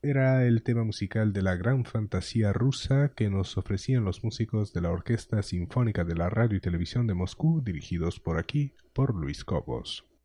era el tema musical de la Gran Fantasía Rusa que nos ofrecían los músicos de la Orquesta Sinfónica de la Radio y Televisión de Moscú, dirigidos por aquí por Luis Cobos.